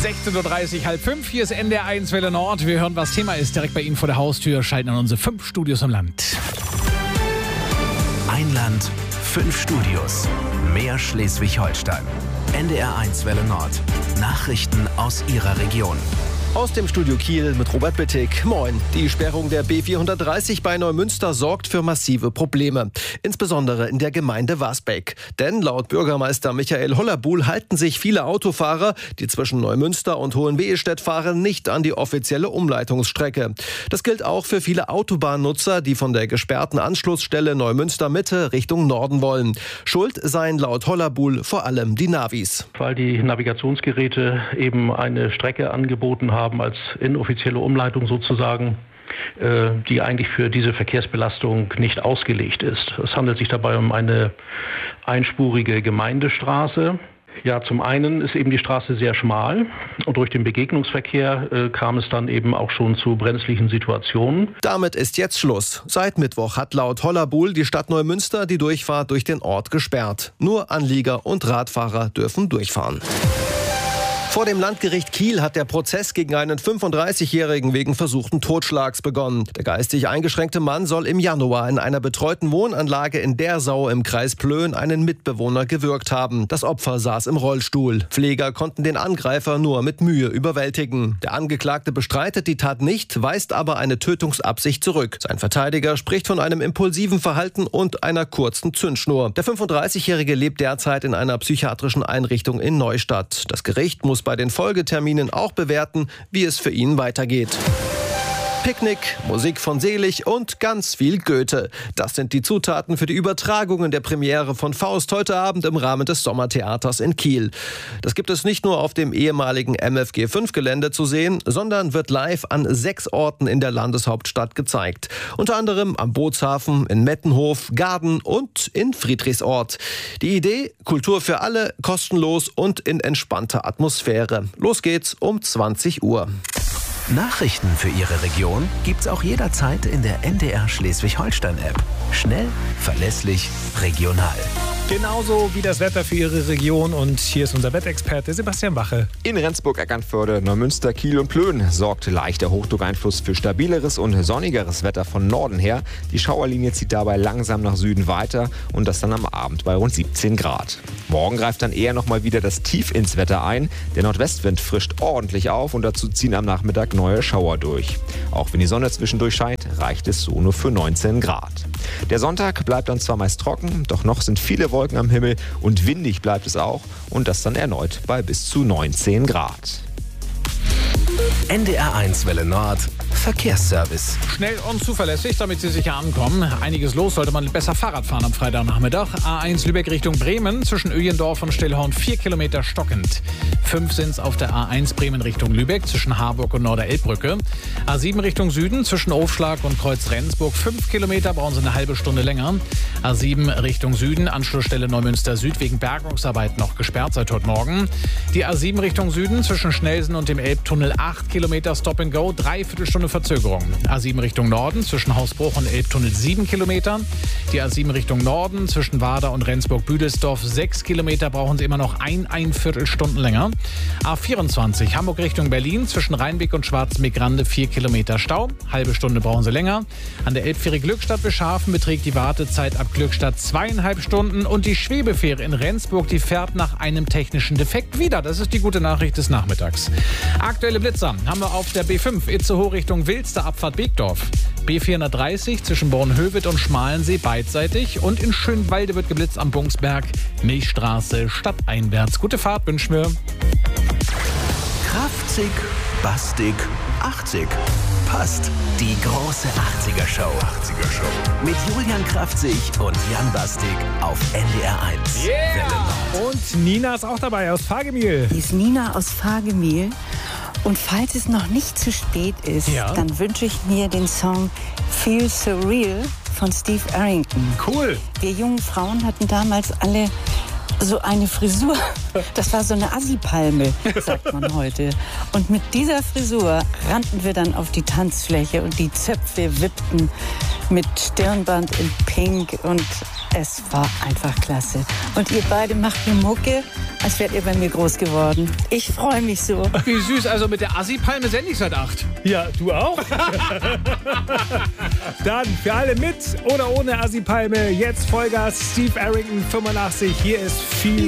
16.30 Uhr, halb 5. Hier ist NDR1 Welle Nord. Wir hören, was Thema ist, direkt bei Ihnen vor der Haustür. Schalten an unsere 5 Studios im Land. Ein Land, 5 Studios. Mehr Schleswig-Holstein. NDR1 Welle Nord. Nachrichten aus Ihrer Region. Aus dem Studio Kiel mit Robert Bittig. Moin. Die Sperrung der B430 bei Neumünster sorgt für massive Probleme. Insbesondere in der Gemeinde Wasbeck. Denn laut Bürgermeister Michael Hollerbuhl halten sich viele Autofahrer, die zwischen Neumünster und Hohenwehestedt fahren, nicht an die offizielle Umleitungsstrecke. Das gilt auch für viele Autobahnnutzer, die von der gesperrten Anschlussstelle Neumünster Mitte Richtung Norden wollen. Schuld seien laut Hollerbuhl vor allem die Navis. Weil die Navigationsgeräte eben eine Strecke angeboten haben, als inoffizielle Umleitung sozusagen, die eigentlich für diese Verkehrsbelastung nicht ausgelegt ist. Es handelt sich dabei um eine einspurige Gemeindestraße. Ja, zum einen ist eben die Straße sehr schmal und durch den Begegnungsverkehr kam es dann eben auch schon zu brenzlichen Situationen. Damit ist jetzt Schluss. Seit Mittwoch hat laut Hollerbuhl die Stadt Neumünster die Durchfahrt durch den Ort gesperrt. Nur Anlieger und Radfahrer dürfen durchfahren. Vor dem Landgericht Kiel hat der Prozess gegen einen 35-Jährigen wegen versuchten Totschlags begonnen. Der geistig eingeschränkte Mann soll im Januar in einer betreuten Wohnanlage in Dersau im Kreis Plön einen Mitbewohner gewürgt haben. Das Opfer saß im Rollstuhl. Pfleger konnten den Angreifer nur mit Mühe überwältigen. Der Angeklagte bestreitet die Tat nicht, weist aber eine Tötungsabsicht zurück. Sein Verteidiger spricht von einem impulsiven Verhalten und einer kurzen Zündschnur. Der 35-Jährige lebt derzeit in einer psychiatrischen Einrichtung in Neustadt. Das Gericht muss bei den Folgeterminen auch bewerten, wie es für ihn weitergeht. Picknick, Musik von Selig und ganz viel Goethe. Das sind die Zutaten für die Übertragungen der Premiere von Faust heute Abend im Rahmen des Sommertheaters in Kiel. Das gibt es nicht nur auf dem ehemaligen MFG5-Gelände zu sehen, sondern wird live an 6 Orten in der Landeshauptstadt gezeigt. Unter anderem am Bootshafen, in Mettenhof, Gaden und in Friedrichsort. Die Idee: Kultur für alle, kostenlos und in entspannter Atmosphäre. Los geht's um 20 Uhr. Nachrichten für Ihre Region gibt's auch jederzeit in der NDR Schleswig-Holstein-App. Schnell, verlässlich, regional. Genauso wie das Wetter für Ihre Region. Und hier ist unser Wettexperte Sebastian Wache. In Rendsburg, Eckernförde, Neumünster, Kiel und Plön sorgt leichter Hochdruckeinfluss für stabileres und sonnigeres Wetter von Norden her. Die Schauerlinie zieht dabei langsam nach Süden weiter und das dann am Abend bei rund 17 Grad. Morgen greift dann eher nochmal wieder das Tief ins Wetter ein. Der Nordwestwind frischt ordentlich auf und dazu ziehen am Nachmittag neue Schauer durch. Auch wenn die Sonne zwischendurch scheint, reicht es so nur für 19 Grad. Der Sonntag bleibt dann zwar meist trocken, doch noch sind viele Wolken am Himmel und windig bleibt es auch und das dann erneut bei bis zu 19 Grad. NDR1 Welle Nord. Verkehrsservice. Schnell und zuverlässig, damit Sie sicher ankommen. Einiges los, sollte man besser Fahrrad fahren am Freitagnachmittag. A1 Lübeck Richtung Bremen, zwischen Öjendorf und Stillhorn 4 Kilometer stockend. 5 sind es auf der A1 Bremen Richtung Lübeck, zwischen Harburg und Norder-Elbbrücke. A7 Richtung Süden, zwischen Aufschlag und Kreuz Rendsburg 5 Kilometer, brauchen Sie eine halbe Stunde länger. A7 Richtung Süden, Anschlussstelle Neumünster Süd, wegen Bergungsarbeit noch gesperrt seit heute Morgen. Die A7 Richtung Süden, zwischen Schnelsen und dem Elbtunnel 8 Kilometer Stop and Go, 3/4 Stunde Verzögerung. A7 Richtung Norden, zwischen Hausbruch und Elbtunnel 7 Kilometer. Die A7 Richtung Norden, zwischen Wader und Rendsburg-Büdelsdorf 6 Kilometer, brauchen Sie immer noch 1 Stunden länger. A24 Hamburg Richtung Berlin, zwischen Rheinbeck und Schwarzenbeck-Grande 4 Kilometer Stau, halbe Stunde brauchen Sie länger. An der Elbfähre Glückstadt-Bescharfen beträgt die Wartezeit ab Glückstadt 2,5 Stunden und die Schwebefähre in Rendsburg, die fährt nach einem technischen Defekt wieder. Das ist die gute Nachricht des Nachmittags. Aktuelle Blitzer haben wir auf der B5 Itzehoe Richtung Wilster, Abfahrt Beekdorf. B430 zwischen Bornhöved und Schmalensee beidseitig und in Schönwalde wird geblitzt am Bungsberg. Milchstraße stadteinwärts. Gute Fahrt wünschen wir. Kraftzig, Bastig, 80. Passt. Die große 80er-Show. Mit Julian Kraftzig und Jan Bastig auf NDR1. Yeah! Und Nina ist auch dabei aus Fagemühl. Die ist Nina aus Fagemühl. Und falls es noch nicht zu spät ist, dann wünsche ich mir den Song Feel So Real von Steve Arrington. Cool. Wir jungen Frauen hatten damals alle so eine Frisur. Das war so eine Assi-Palme, sagt man heute. Und mit dieser Frisur rannten wir dann auf die Tanzfläche und die Zöpfe wippten. mit Stirnband in Pink und es war einfach klasse. Und ihr beide macht mir Mucke, als wärt ihr bei mir groß geworden. Ich freue mich so. Wie süß, also mit der Assi-Palme sende ich seit 8. Ja, du auch? Dann für alle mit oder ohne Assi-Palme, jetzt Vollgas, Steve Arrington 85, hier ist viel